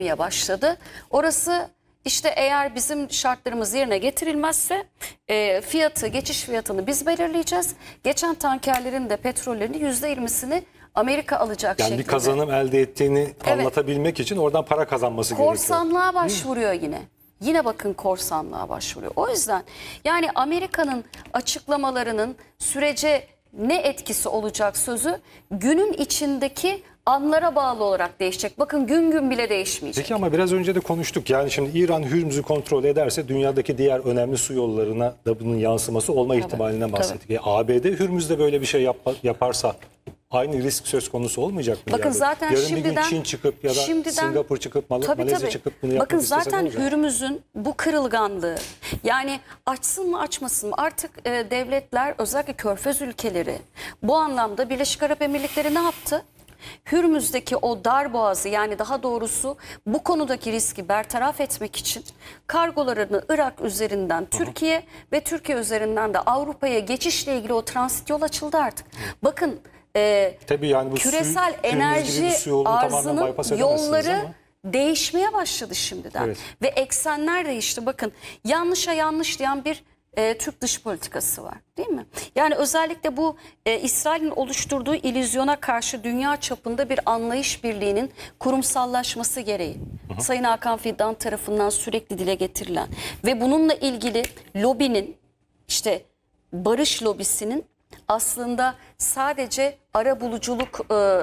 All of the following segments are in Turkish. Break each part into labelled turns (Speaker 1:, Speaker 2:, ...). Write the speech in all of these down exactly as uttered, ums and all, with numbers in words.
Speaker 1: başladı. Orası işte eğer bizim şartlarımız yerine getirilmezse e, fiyatı, geçiş fiyatını biz belirleyeceğiz. Geçen tankerlerin de petrollerini yüzde yirmisini Amerika alacak
Speaker 2: Yani
Speaker 1: şekilde.
Speaker 2: bir kazanım elde ettiğini
Speaker 1: Evet.
Speaker 2: anlatabilmek için oradan para kazanması gerekiyor.
Speaker 1: Korsanlığa başvuruyor yine. Yine bakın korsanlığa başvuruyor. O yüzden yani Amerika'nın açıklamalarının sürece ne etkisi olacak sözü günün içindeki anlara bağlı olarak değişecek. Bakın gün gün bile değişmeyecek.
Speaker 2: Peki ama biraz önce de konuştuk. Yani şimdi İran Hürmüz'ü kontrol ederse dünyadaki diğer önemli su yollarına da bunun yansıması olma
Speaker 1: Tabii,
Speaker 2: ihtimalinden bahsettik. E, A B D Hürmüz'de böyle bir şey yap, yaparsa aynı risk söz konusu olmayacak mı?
Speaker 1: Bakın
Speaker 2: yani?
Speaker 1: zaten
Speaker 2: Yarın
Speaker 1: şimdiden,
Speaker 2: bir gün Çin çıkıp ya da
Speaker 1: şimdiden,
Speaker 2: Singapur çıkıp Mal
Speaker 1: tabii,
Speaker 2: Malezya
Speaker 1: tabii.
Speaker 2: çıkıp bunu yapmak
Speaker 1: Bakın
Speaker 2: istese
Speaker 1: zaten
Speaker 2: ne olacak?
Speaker 1: Hürmüz'ün bu kırılganlığı yani açsın mı açmasın mı artık e, devletler özellikle Körfez ülkeleri bu anlamda Birleşik Arap Emirlikleri ne yaptı? Hürmüz'deki o dar boğazı yani daha doğrusu bu konudaki riski bertaraf etmek için kargolarını Irak üzerinden Türkiye Aha. ve Türkiye üzerinden de Avrupa'ya geçişle ilgili o transit yol açıldı artık. Hı. Bakın e,
Speaker 2: Tabii yani bu
Speaker 1: küresel
Speaker 2: su,
Speaker 1: enerji arzının yolları
Speaker 2: ama.
Speaker 1: değişmeye başladı şimdiden. Evet. Ve eksenler değişti. Bakın yanlışa yanlış diyen bir E, Türk dış politikası var değil mi? Yani özellikle bu e, İsrail'in oluşturduğu illüzyona karşı dünya çapında bir anlayış birliğinin kurumsallaşması gereği. Hı hı. Sayın Hakan Fidan tarafından sürekli dile getirilen ve bununla ilgili lobinin işte barış lobisinin aslında sadece arabuluculuk e,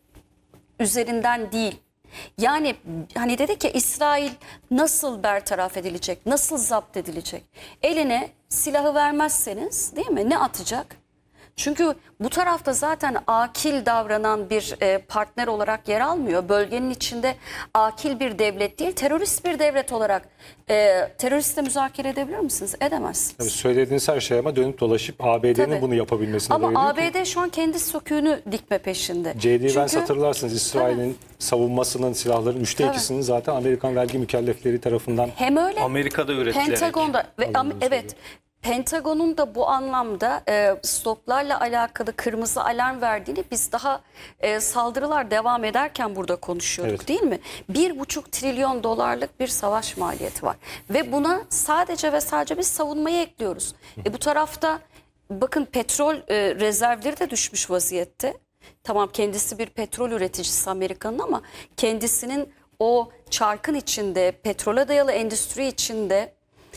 Speaker 1: üzerinden değil. Yani hani dedik ya İsrail nasıl bertaraf edilecek, nasıl zapt edilecek? Eline silahı vermezseniz değil mi ne atacak? Çünkü bu tarafta zaten akil davranan bir e, partner olarak yer almıyor. Bölgenin içinde akil bir devlet değil, terörist bir devlet olarak e, teröristle müzakere edebilir misiniz? Edemezsiniz.
Speaker 2: Tabii söylediğiniz her şey ama dönüp dolaşıp A B D'nin bunu yapabilmesine
Speaker 1: ama
Speaker 2: dayanıyor
Speaker 1: A B D
Speaker 2: ki.
Speaker 1: şu an kendi söküğünü dikme peşinde.
Speaker 2: J D
Speaker 1: Çünkü,
Speaker 2: Vance hatırlarsınız İsrail'in savunmasının silahların üçte tabii. ikisinin zaten Amerikan vergi mükellefleri tarafından
Speaker 1: hem öyle
Speaker 3: Amerika'da üretilerek.
Speaker 1: Pentagon'da ve evet. Pentagon'un da bu anlamda e, stoklarla alakalı kırmızı alarm verdiğini biz daha e, saldırılar devam ederken burada konuşuyorduk evet. değil mi? Bir buçuk trilyon dolarlık bir savaş maliyeti var. Ve buna sadece ve sadece biz savunmayı ekliyoruz. E, bu tarafta bakın petrol e, rezervleri de düşmüş vaziyette. Tamam kendisi bir petrol üreticisi Amerika'nın ama kendisinin o çarkın içinde petrola dayalı endüstri içinde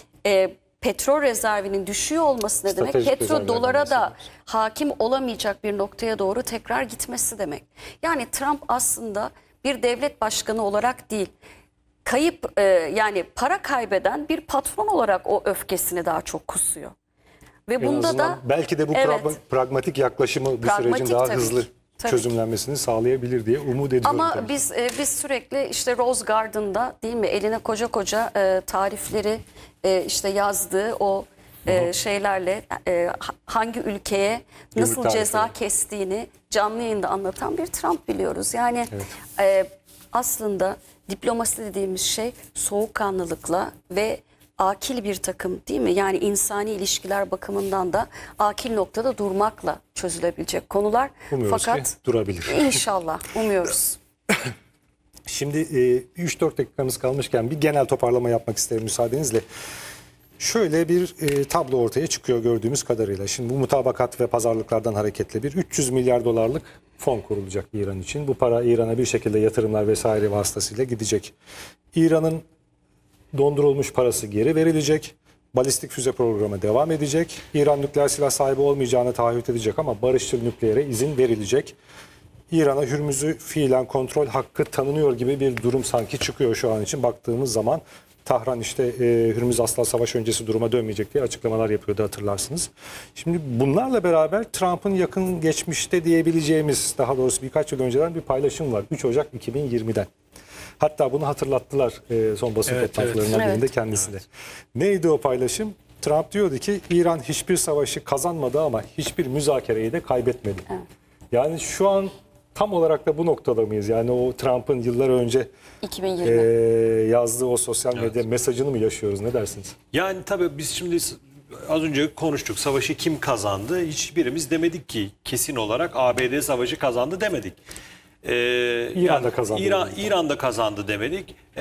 Speaker 1: e, petrol rezervinin düşüyor olması ne demek? Petrol dolara da hakim olamayacak bir noktaya doğru tekrar gitmesi demek. Yani Trump aslında bir devlet başkanı olarak değil, kayıp e, yani para kaybeden bir patron olarak o öfkesini daha çok kusuyor. Ve
Speaker 2: en
Speaker 1: bunda da
Speaker 2: belki de bu evet, pragmatik yaklaşımı bu sürecin daha hızlı Tabii. çözümlenmesini sağlayabilir diye umut ediyorum.
Speaker 1: Ama
Speaker 2: tabii.
Speaker 1: biz e, biz sürekli işte Rose Garden'da değil mi eline koca koca e, tarifleri e, işte yazdığı o e, şeylerle e, hangi ülkeye nasıl
Speaker 2: Gümrük
Speaker 1: ceza
Speaker 2: tarifleri.
Speaker 1: kestiğini canlı yayında anlatan bir Trump biliyoruz. Yani
Speaker 2: evet.
Speaker 1: e, aslında diplomasi dediğimiz şey soğukkanlılıkla ve akil bir takım değil mi? Yani insani ilişkiler bakımından da akil noktada durmakla çözülebilecek konular.
Speaker 2: Umuyoruz
Speaker 1: Fakat
Speaker 2: ki durabilir.
Speaker 1: İnşallah umuyoruz.
Speaker 2: Şimdi üç dört dakikamız kalmışken bir genel toparlama yapmak isterim müsaadenizle. Şöyle bir e, tablo ortaya çıkıyor gördüğümüz kadarıyla. Şimdi bu mutabakat ve pazarlıklardan hareketle bir üç yüz milyar dolarlık fon kurulacak İran için. Bu para İran'a bir şekilde yatırımlar vesaire vasıtasıyla gidecek. İran'ın dondurulmuş parası geri verilecek. Balistik füze programı devam edecek. İran nükleer silah sahibi olmayacağını taahhüt edecek ama barışçıl nükleere izin verilecek. İran'a Hürmüz'ü fiilen kontrol hakkı tanınıyor gibi bir durum sanki çıkıyor şu an için. Baktığımız zaman Tahran işte e, Hürmüz asla savaş öncesi duruma dönmeyecek diye açıklamalar yapıyordu hatırlarsınız. Şimdi bunlarla beraber Trump'ın yakın geçmişte diyebileceğimiz daha doğrusu birkaç yıl önceden bir paylaşım var. üç Ocak iki bin yirmiden. Hatta bunu hatırlattılar e, son basın evet, toplantılarından evet. birinde kendisine. Evet. Neydi o paylaşım? Trump diyordu ki İran hiçbir savaşı kazanmadı ama hiçbir müzakereyi de kaybetmedi. Evet. Yani şu an tam olarak da bu noktada mıyız? Yani o Trump'ın yıllar önce
Speaker 1: iki bin yirmi
Speaker 2: e, yazdığı o sosyal medya evet. mesajını mı yaşıyoruz? Ne dersiniz?
Speaker 3: Yani tabii biz şimdi az önce konuştuk. Savaşı kim kazandı? Hiçbirimiz demedik ki kesin olarak A B D savaşı kazandı demedik. Ee,
Speaker 2: İran'da
Speaker 3: yani
Speaker 2: kazandı
Speaker 3: İran,
Speaker 2: demedik.
Speaker 3: İran'da kazandı demedik.